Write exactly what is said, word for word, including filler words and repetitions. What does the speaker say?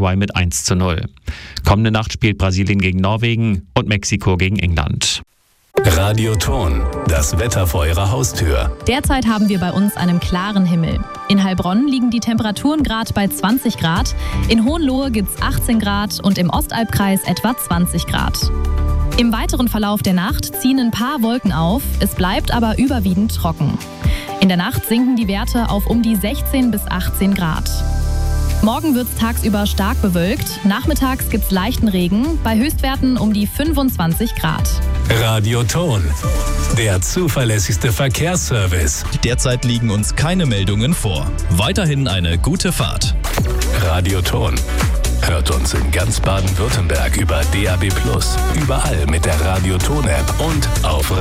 Paraguay mit eins zu null. Kommende Nacht spielt Brasilien gegen Norwegen und Mexiko gegen England. Radioton, das Wetter vor Ihrer Haustür. Derzeit haben wir bei uns einen klaren Himmel. In Heilbronn liegen die Temperaturen gerade bei zwanzig Grad, in Hohenlohe gibt es achtzehn Grad und im Ostalbkreis etwa zwanzig Grad. Im weiteren Verlauf der Nacht ziehen ein paar Wolken auf, es bleibt aber überwiegend trocken. In der Nacht sinken die Werte auf um die sechzehn bis achtzehn Grad. Morgen wird es tagsüber stark bewölkt, nachmittags gibt es leichten Regen, bei Höchstwerten um die fünfundzwanzig Grad. Radioton, der zuverlässigste Verkehrsservice. Derzeit liegen uns keine Meldungen vor. Weiterhin eine gute Fahrt. Radioton. Hört uns in ganz Baden-Württemberg über D A B plus, überall mit der Radioton-App und auf